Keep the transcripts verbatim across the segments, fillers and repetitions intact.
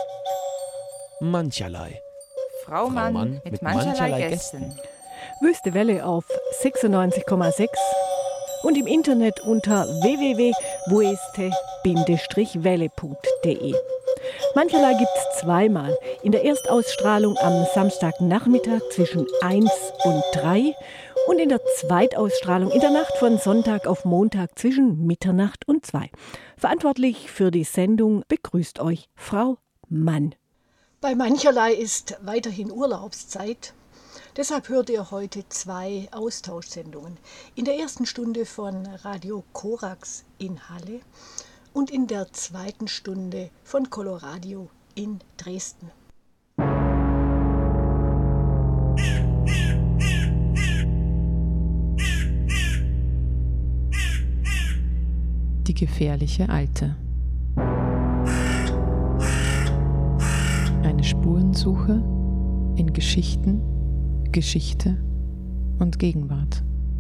Mancherlei. Frau Mann, Mann mit, mit mancherlei, mancherlei Gästen. Gästen. Wüste Welle auf sechsundneunzig Komma sechs und im Internet unter w w w punkt weste welle punkt de. Mancherlei gibt's zweimal. In der Erstausstrahlung am Samstagnachmittag zwischen eins und drei und in der Zweitausstrahlung in der Nacht von Sonntag auf Montag zwischen Mitternacht und zwei. Verantwortlich für die Sendung begrüßt euch Frau Mann. Bei Mancherlei ist weiterhin Urlaubszeit. Deshalb hört ihr heute zwei Austauschsendungen. In der ersten Stunde von Radio Korax in Halle und in der zweiten Stunde von Coloradio in Dresden. Die gefährliche Alte. Eine Spurensuche in Geschichten, Geschichte und Gegenwart.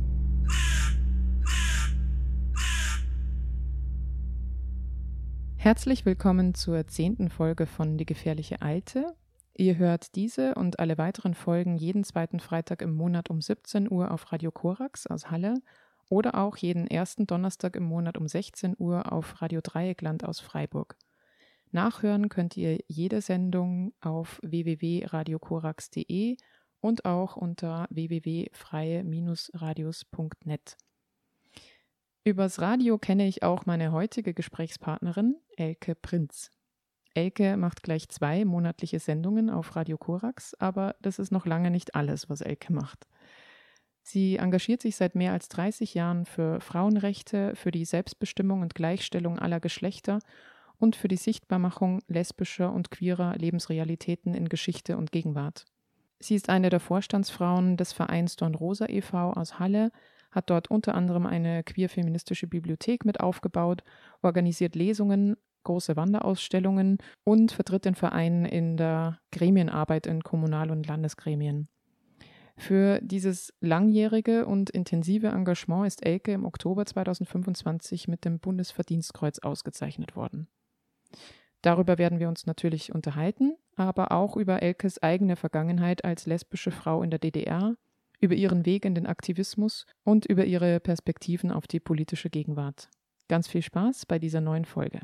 Herzlich willkommen zur zehnten Folge von Die gefährliche Alte. Ihr hört diese und alle weiteren Folgen jeden zweiten Freitag im Monat um siebzehn Uhr auf Radio Korax aus Halle oder auch jeden ersten Donnerstag im Monat um sechzehn Uhr auf Radio Dreieckland aus Freiburg. Nachhören könnt ihr jede Sendung auf w w w punkt radio korax punkt de und auch unter w w w punkt freie radios punkt net. Übers Radio kenne ich auch meine heutige Gesprächspartnerin Elke Prinz. Elke macht gleich zwei monatliche Sendungen auf Radio Korax, aber das ist noch lange nicht alles, was Elke macht. Sie engagiert sich seit mehr als dreißig Jahren für Frauenrechte, für die Selbstbestimmung und Gleichstellung aller Geschlechter und für die Sichtbarmachung lesbischer und queerer Lebensrealitäten in Geschichte und Gegenwart. Sie ist eine der Vorstandsfrauen des Vereins Dornrosa e V aus Halle, hat dort unter anderem eine queer-feministische Bibliothek mit aufgebaut, organisiert Lesungen, große Wanderausstellungen und vertritt den Verein in der Gremienarbeit in Kommunal- und Landesgremien. Für dieses langjährige und intensive Engagement ist Elke im Oktober zweitausendfünfundzwanzig mit dem Bundesverdienstkreuz ausgezeichnet worden. Darüber werden wir uns natürlich unterhalten, aber auch über Elkes eigene Vergangenheit als lesbische Frau in der D D R, über ihren Weg in den Aktivismus und über ihre Perspektiven auf die politische Gegenwart. Ganz viel Spaß bei dieser neuen Folge.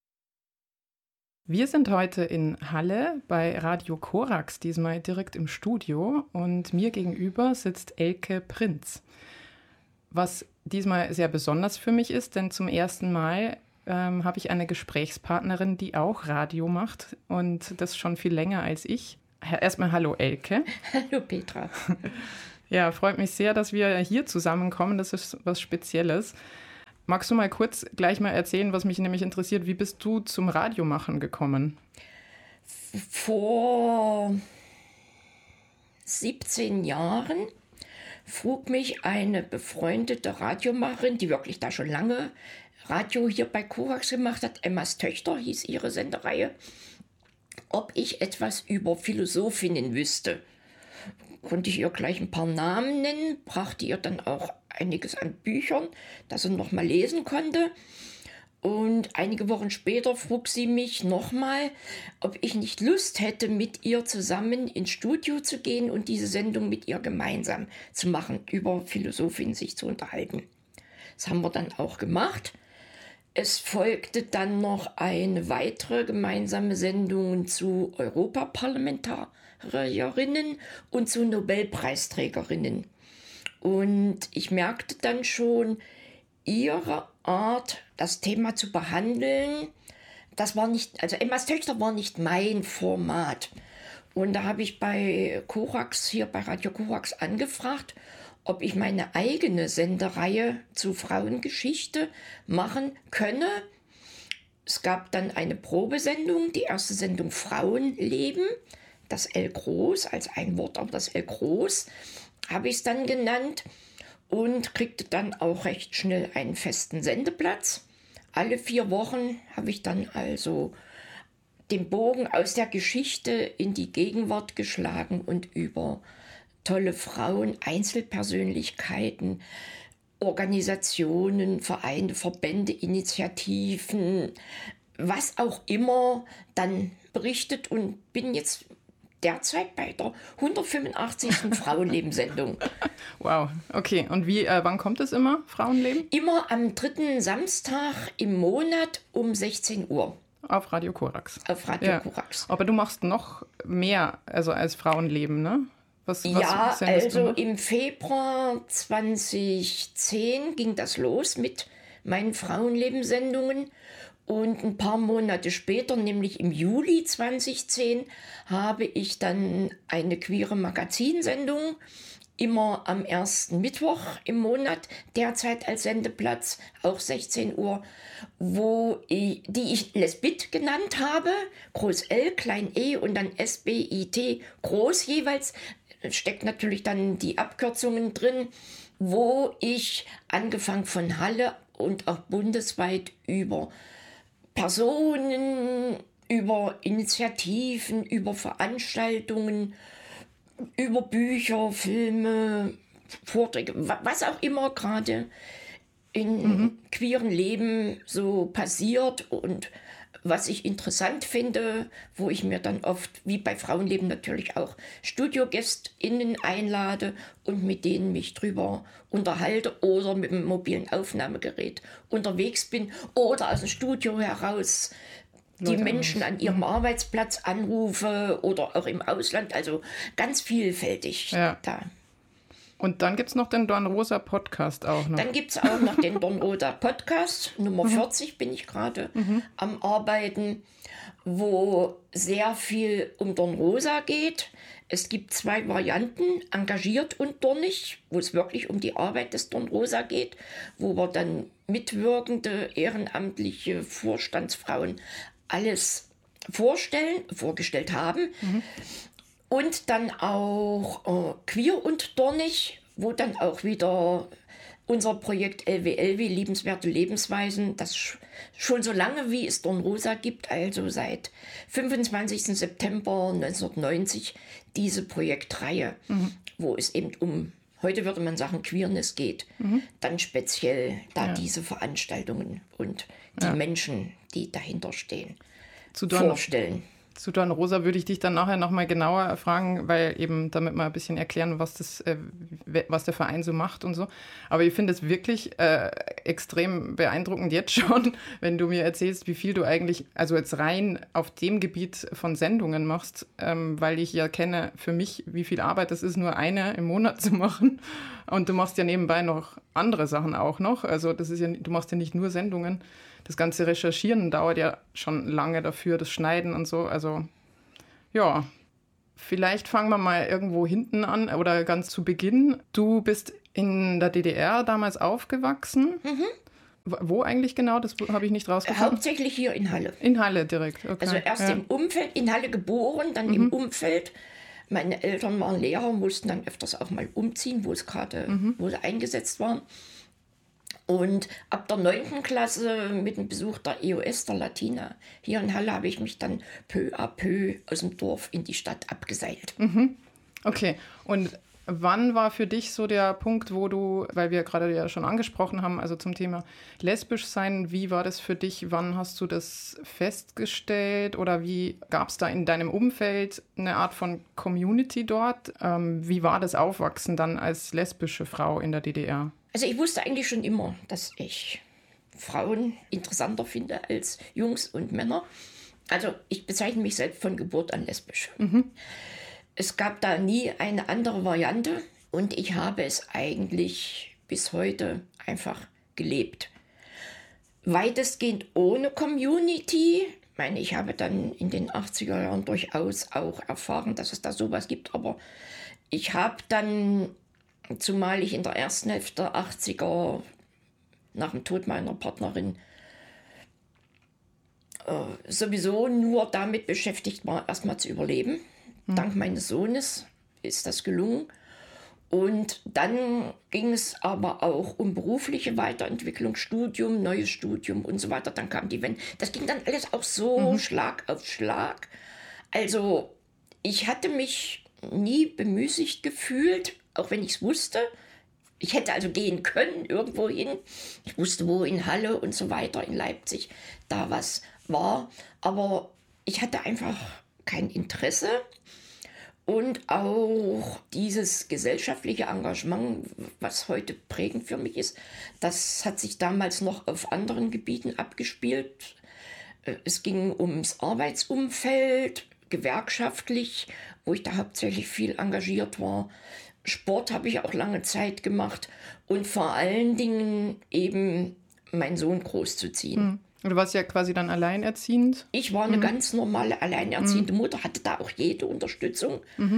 Wir sind heute in Halle bei Radio Korax, diesmal direkt im Studio, und mir gegenüber sitzt Elke Prinz. Was diesmal sehr besonders für mich ist, denn zum ersten Mal ähm, habe ich eine Gesprächspartnerin, die auch Radio macht und das schon viel länger als ich. Erstmal hallo Elke. Hallo Petra. Ja, freut mich sehr, dass wir hier zusammenkommen, das ist was Spezielles. Magst du mal kurz gleich mal erzählen, was mich nämlich interessiert, wie bist du zum Radiomachen gekommen? Vor siebzehn Jahren frug mich eine befreundete Radiomacherin, die wirklich da schon lange Radio hier bei Korax gemacht hat, Emmas Töchter hieß ihre Sendereihe, ob ich etwas über Philosophinnen wüsste. Konnte ich ihr gleich ein paar Namen nennen, brachte ihr dann auch einiges an Büchern, das sie noch mal lesen konnte. Und einige Wochen später frug sie mich nochmal, ob ich nicht Lust hätte, mit ihr zusammen ins Studio zu gehen und diese Sendung mit ihr gemeinsam zu machen, über Philosophinnen sich zu unterhalten. Das haben wir dann auch gemacht. Es folgte dann noch eine weitere gemeinsame Sendung zu Europaparlamentarierinnen und zu Nobelpreisträgerinnen. Und ich merkte dann schon, ihre Art, das Thema zu behandeln, das war nicht, also Emmas Töchter war nicht mein Format. Und da habe ich bei Korax, hier bei Radio Korax angefragt, ob ich meine eigene Sendereihe zu Frauengeschichte machen könne. Es gab dann eine Probesendung, die erste Sendung Frauenleben, das L groß, als ein Wort, aber das L groß, habe ich es dann genannt und kriegte dann auch recht schnell einen festen Sendeplatz. Alle vier Wochen habe ich dann also den Bogen aus der Geschichte in die Gegenwart geschlagen und über tolle Frauen, Einzelpersönlichkeiten, Organisationen, Vereine, Verbände, Initiativen, was auch immer dann berichtet und bin jetzt derzeit bei der hundertfünfundachtzigsten Frauenleben-Sendung. Wow, okay. Und wie, äh, wann kommt es immer, Frauenleben? Immer am dritten Samstag im Monat um sechzehn Uhr. Auf Radio Korax. Auf Radio ja. Korax. Aber du machst noch mehr, also als Frauenleben, ne? Was, was ja, also du? Im Februar zweitausendzehn ging das los mit meinen Frauenleben-Sendungen. Und ein paar Monate später, nämlich im Juli zweitausendzehn, habe ich dann eine queere Magazinsendung, immer am ersten Mittwoch im Monat, derzeit als Sendeplatz, auch sechzehn Uhr, wo ich, die ich Lesbit genannt habe, Groß L, Klein E und dann S B I T, groß jeweils, steckt natürlich dann die Abkürzungen drin, wo ich angefangen von Halle und auch bundesweit über Personen, über Initiativen, über Veranstaltungen, über Bücher, Filme, Vorträge, was auch immer gerade in mhm. queeren Leben so passiert und was ich interessant finde, wo ich mir dann oft, wie bei Frauenleben natürlich auch, StudiogästInnen einlade und mit denen mich drüber unterhalte oder mit dem mobilen Aufnahmegerät unterwegs bin oder aus dem Studio heraus die Leute Menschen an ihrem mhm. Arbeitsplatz anrufe oder auch im Ausland, also ganz vielfältig ja. da. Und dann gibt es noch den Dornrosa Podcast auch noch. Dann gibt es auch noch den Dornrosa Podcast, Nummer mhm. vierzig bin ich gerade mhm. am Arbeiten, wo sehr viel um Dornrosa geht. Es gibt zwei Varianten, engagiert und dornig, wo es wirklich um die Arbeit des Dornrosa geht, wo wir dann mitwirkende, ehrenamtliche Vorstandsfrauen alles vorstellen, vorgestellt haben. Mhm. Und dann auch äh, queer und dornig, wo dann auch wieder unser Projekt L W L W, Liebenswerte Lebensweisen, das sch- schon so lange wie es Dornrosa gibt, also seit fünfundzwanzigsten September neunzehnhundertneunzig, diese Projektreihe, mhm. wo es eben um, heute würde man sagen, Queerness geht, mhm. dann speziell da ja. diese Veranstaltungen und die ja. Menschen, die dahinter stehen, Zu Dorn- vorstellen. Zu Dornrosa würde ich dich dann nachher nochmal genauer fragen, weil eben damit mal ein bisschen erklären, was, das, äh, was der Verein so macht und so. Aber ich finde es wirklich äh, extrem beeindruckend jetzt schon, wenn du mir erzählst, wie viel du eigentlich, also jetzt rein auf dem Gebiet von Sendungen machst, ähm, weil ich ja kenne für mich, wie viel Arbeit das ist, nur eine im Monat zu machen. Und du machst ja nebenbei noch andere Sachen auch noch. Also das ist ja, du machst ja nicht nur Sendungen. Das ganze Recherchieren dauert ja schon lange dafür, das Schneiden und so. Also ja, vielleicht fangen wir mal irgendwo hinten an oder ganz zu Beginn. Du bist in der D D R damals aufgewachsen. Mhm. Wo eigentlich genau? Das habe ich nicht rausgefunden. Hauptsächlich hier in Halle. In Halle direkt, okay. Also erst ja. im Umfeld, in Halle geboren, dann mhm. im Umfeld. Meine Eltern waren Lehrer, mussten dann öfters auch mal umziehen, wo es gerade, mhm. wo sie eingesetzt waren. Und ab der neunten Klasse mit dem Besuch der E O S, der Latina, hier in Halle, habe ich mich dann peu à peu aus dem Dorf in die Stadt abgeseilt. Mhm. Okay, und wann war für dich so der Punkt, wo du, weil wir gerade ja schon angesprochen haben, also zum Thema lesbisch sein, wie war das für dich? Wann hast du das festgestellt oder wie gab es da in deinem Umfeld eine Art von Community dort? Ähm, wie war das Aufwachsen dann als lesbische Frau in der D D R? Also ich wusste eigentlich schon immer, dass ich Frauen interessanter finde als Jungs und Männer. Also ich bezeichne mich selbst von Geburt an lesbisch. Mhm. Es gab da nie eine andere Variante und ich habe es eigentlich bis heute einfach gelebt. Weitestgehend ohne Community. Ich meine, ich habe dann in den achtziger Jahren durchaus auch erfahren, dass es da sowas gibt, aber ich habe dann, zumal ich in der ersten Hälfte der achtziger nach dem Tod meiner Partnerin äh, sowieso nur damit beschäftigt war, erstmal zu überleben. Mhm. Dank meines Sohnes ist das gelungen. Und dann ging es aber auch um berufliche Weiterentwicklung, Studium, neues Studium und so weiter. Dann kam die Wende. Das ging dann alles auch so mhm. Schlag auf Schlag. Also ich hatte mich nie bemüßigt gefühlt, auch wenn ich es wusste. Ich hätte also gehen können irgendwo hin. Ich wusste wo, in Halle und so weiter, in Leipzig, da was war. Aber ich hatte einfach kein Interesse. Und auch dieses gesellschaftliche Engagement, was heute prägend für mich ist, das hat sich damals noch auf anderen Gebieten abgespielt. Es ging ums Arbeitsumfeld, gewerkschaftlich, wo ich da hauptsächlich viel engagiert war. Sport habe ich auch lange Zeit gemacht und vor allen Dingen eben meinen Sohn großzuziehen. Mhm. Du warst ja quasi dann alleinerziehend? Ich war eine mhm. ganz normale alleinerziehende mhm. Mutter, hatte da auch jede Unterstützung. Mhm.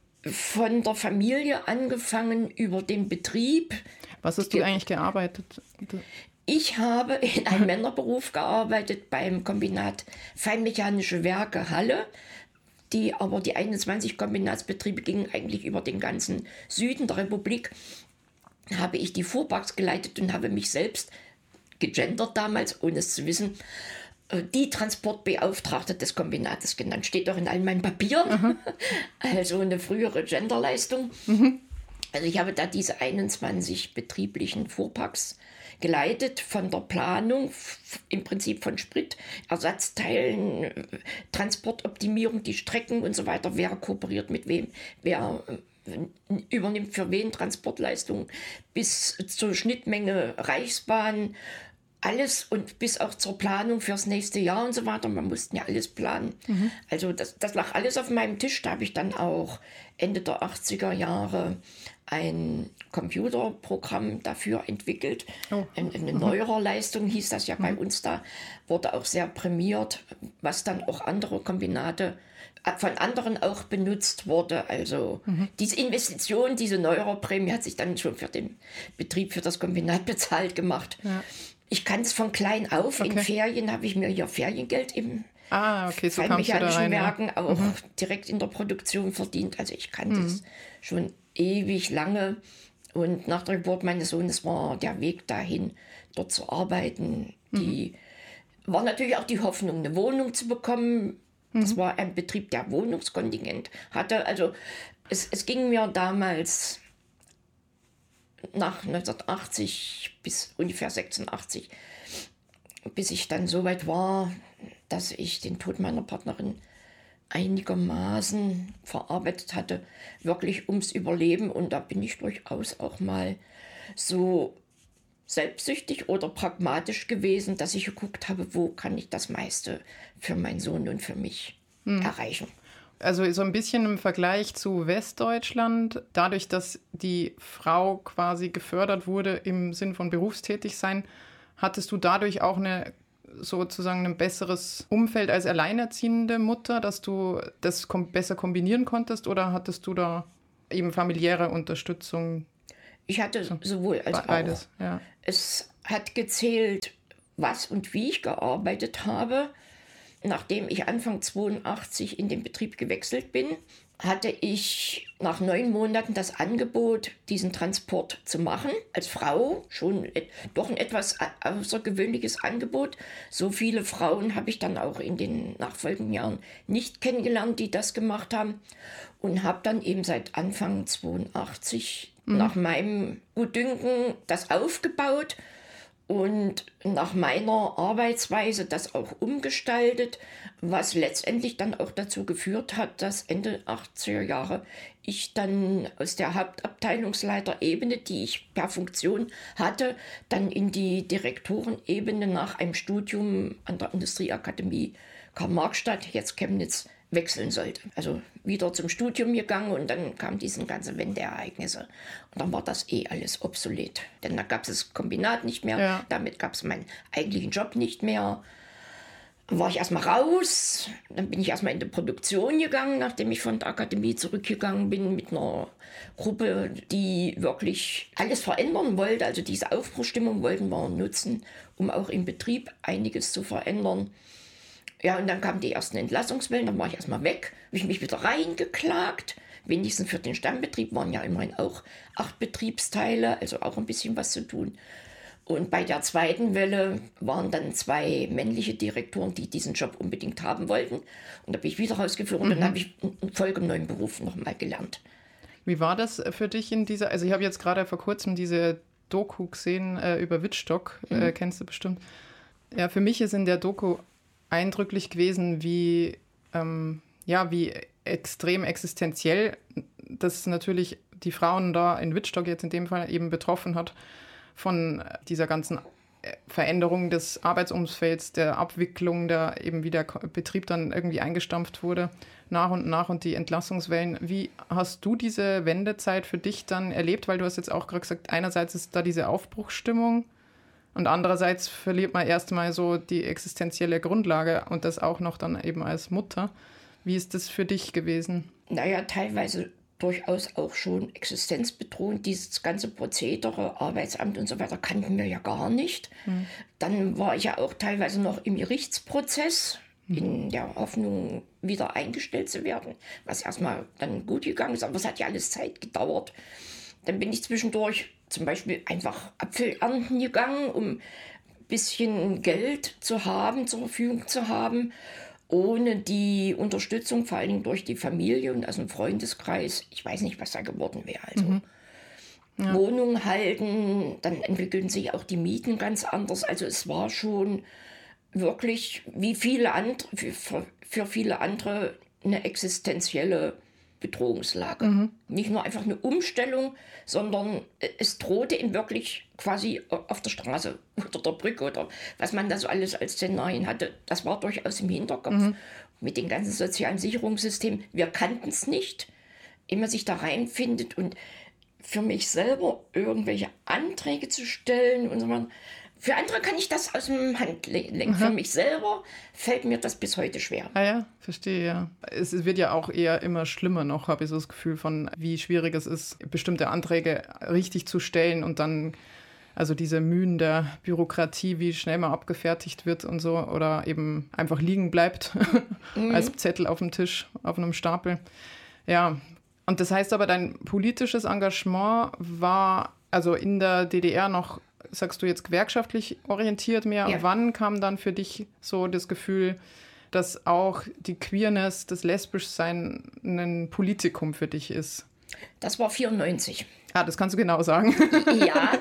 Von der Familie angefangen über den Betrieb. Was hast du eigentlich gearbeitet? Ich habe in einem Männerberuf gearbeitet beim Kombinat Feinmechanische Werke Halle. Die, aber die einundzwanzig Kombinatsbetriebe gingen eigentlich über den ganzen Süden der Republik. Habe ich die Fuhrparks geleitet und habe mich selbst gegendert damals, ohne es zu wissen, die Transportbeauftragte des Kombinates genannt. Steht doch in all meinen Papieren. Mhm. Also eine frühere Genderleistung. Mhm. Also ich habe da diese einundzwanzig betrieblichen Fuhrparks geleitet, von der Planung, im Prinzip von Sprit, Ersatzteilen, Transportoptimierung, die Strecken und so weiter. Wer kooperiert mit wem, wer übernimmt für wen Transportleistungen, bis zur Schnittmenge Reichsbahn, alles und bis auch zur Planung fürs nächste Jahr und so weiter. Man musste ja alles planen. Mhm. Also das, das lag alles auf meinem Tisch. Da habe ich dann auch Ende der achtziger Jahre ein Computerprogramm dafür entwickelt. Oh. Eine, eine mhm. Neurerleistung hieß das ja mhm. bei uns da. Wurde auch sehr prämiert, was dann auch andere Kombinate von anderen auch benutzt wurde. Also mhm. diese Investition, diese Neurerprämie hat sich dann schon für den Betrieb, für das Kombinat bezahlt gemacht. Ja. Ich kann es von klein auf. Okay. In Ferien habe ich mir hier Feriengeld im ah, okay, so Feinmechanischen rein, Werken ja. auch mhm. direkt in der Produktion verdient. Also ich kannte mhm. es schon ewig lange. Und nach der Geburt meines Sohnes war der Weg dahin, dort zu arbeiten. Die mhm. war natürlich auch die Hoffnung, eine Wohnung zu bekommen. Das mhm. war ein Betrieb, der Wohnungskontingent hatte. Also es, es ging mir damals nach neunzehnhundertachtzig bis ungefähr sechsundachtzig, bis ich dann so weit war, dass ich den Tod meiner Partnerin einigermaßen verarbeitet hatte, wirklich ums Überleben. Und da bin ich durchaus auch mal so selbstsüchtig oder pragmatisch gewesen, dass ich geguckt habe, wo kann ich das meiste für meinen Sohn und für mich hm. erreichen. Also so ein bisschen im Vergleich zu Westdeutschland, dadurch, dass die Frau quasi gefördert wurde im Sinn von Berufstätigsein, hattest du dadurch auch eine sozusagen ein besseres Umfeld als alleinerziehende Mutter, dass du das kom- besser kombinieren konntest, oder hattest du da eben familiäre Unterstützung? Ich hatte so, sowohl als beides, auch. Ja. Es hat gezählt, was und wie ich gearbeitet habe. Nachdem ich Anfang zweiundachtzig in den Betrieb gewechselt bin, hatte ich nach neun Monaten das Angebot, diesen Transport zu machen. Als Frau schon et- doch ein etwas außergewöhnliches Angebot. So viele Frauen habe ich dann auch in den nachfolgenden Jahren nicht kennengelernt, die das gemacht haben. Und habe dann eben seit Anfang zweiundachtzig mhm. nach meinem Gutdünken das aufgebaut und nach meiner Arbeitsweise das auch umgestaltet, was letztendlich dann auch dazu geführt hat, dass Ende achtziger Jahre ich dann aus der Hauptabteilungsleiterebene, die ich per Funktion hatte, dann in die Direktorenebene nach einem Studium an der Industrieakademie Karl-Marx-Stadt, jetzt Chemnitz, wechseln sollte. Also wieder zum Studium gegangen und dann kamen diese ganzen Wendeereignisse. Und dann war das eh alles obsolet. Denn da gab es das Kombinat nicht mehr, ja. Damit gab es meinen eigentlichen Job nicht mehr. Dann war ich erstmal raus, dann bin ich erstmal in die Produktion gegangen, nachdem ich von der Akademie zurückgegangen bin mit einer Gruppe, die wirklich alles verändern wollte. Also diese Aufbruchstimmung wollten wir nutzen, um auch im Betrieb einiges zu verändern. Ja, und dann kamen die ersten Entlassungswellen, dann war ich erstmal weg, habe ich mich wieder reingeklagt. Wenigstens für den Stammbetrieb waren ja immerhin auch acht Betriebsteile, also auch ein bisschen was zu tun. Und bei der zweiten Welle waren dann zwei männliche Direktoren, die diesen Job unbedingt haben wollten. Und da bin ich wieder rausgeführt und mhm. dann habe ich einen folgenden neuen Beruf nochmal gelernt. Wie war das für dich in dieser, also ich habe jetzt gerade vor kurzem diese Doku gesehen äh, über Wittstock, mhm. äh, kennst du bestimmt. Ja, für mich ist in der Doku eindrücklich gewesen, wie, ähm, ja, wie extrem existenziell das natürlich die Frauen da in Wittstock jetzt in dem Fall eben betroffen hat von dieser ganzen Veränderung des Arbeitsumfelds, der Abwicklung, der eben wie der Betrieb dann irgendwie eingestampft wurde, nach und nach und die Entlassungswellen. Wie hast du diese Wendezeit für dich dann erlebt? Weil du hast jetzt auch gerade gesagt, einerseits ist da diese Aufbruchsstimmung und andererseits verliert man erstmal so die existenzielle Grundlage und das auch noch dann eben als Mutter. Wie ist das für dich gewesen? Naja, teilweise durchaus auch schon existenzbedrohend. Dieses ganze Prozedere, Arbeitsamt und so weiter kannten wir ja gar nicht. Hm. Dann war ich ja auch teilweise noch im Gerichtsprozess, hm. in der Hoffnung, wieder eingestellt zu werden, was erstmal dann gut gegangen ist, aber es hat ja alles Zeit gedauert. Dann bin ich zwischendurch zum Beispiel einfach Apfel ernten gegangen, um ein bisschen Geld zu haben, zur Verfügung zu haben, ohne die Unterstützung, vor allen Dingen durch die Familie und aus dem Freundeskreis. Ich weiß nicht, was da geworden wäre. Also mhm. ja. Wohnung halten, dann entwickelten sich auch die Mieten ganz anders. Also es war schon wirklich, wie viele andere, für, für viele andere, eine existenzielle Bedrohungslage. Mhm. Nicht nur einfach eine Umstellung, sondern es drohte ihm wirklich quasi auf der Straße oder der Brücke oder was man da so alles als Szenarien hatte. Das war durchaus im Hinterkopf mhm. mit den ganzen sozialen Sicherungssystemen. Wir kannten es nicht, ehe man sich da reinfindet und für mich selber irgendwelche Anträge zu stellen und so weiter. Für andere kann ich das aus dem Hand lenken. Mhm. Für mich selber fällt mir das bis heute schwer. Ah ja, verstehe, ja. Es wird ja auch eher immer schlimmer noch, habe ich so das Gefühl von, wie schwierig es ist, bestimmte Anträge richtig zu stellen und dann, also diese Mühen der Bürokratie, wie schnell man abgefertigt wird und so oder eben einfach liegen bleibt mhm. als Zettel auf dem Tisch, auf einem Stapel. Ja, und das heißt aber, dein politisches Engagement war also in der D D R noch, sagst du jetzt, gewerkschaftlich orientiert mehr? Ja. Wann kam dann für dich so das Gefühl, dass auch die Queerness, das Lesbischsein ein Politikum für dich ist? Das war vierundneunzig. Ah, das kannst du genau sagen. Ja,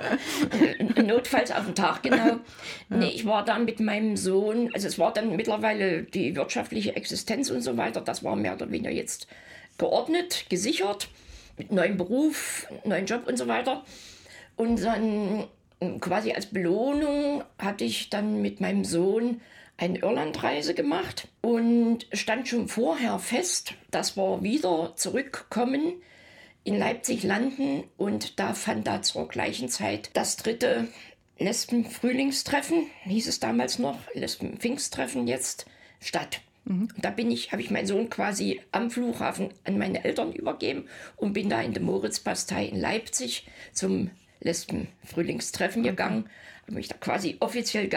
notfalls auf den Tag genau. Ja. Nee, ich war dann mit meinem Sohn, also es war dann mittlerweile die wirtschaftliche Existenz und so weiter, das war mehr oder weniger jetzt geordnet, gesichert, mit neuem Beruf, neuen Job und so weiter. Und dann quasi als Belohnung hatte ich dann mit meinem Sohn eine Irlandreise gemacht und stand schon vorher fest, dass wir wieder zurückkommen, in Leipzig landen und da fand da zur gleichen Zeit das dritte Lesben-Frühlingstreffen, hieß es damals noch, Lesben-Pfingsttreffen jetzt, statt. Mhm. Und da bin ich, habe ich meinen Sohn quasi am Flughafen an meine Eltern übergeben und bin da in der Moritzbastei in Leipzig zum Lesben-Frühlingstreffen gegangen, habe mich da quasi offiziell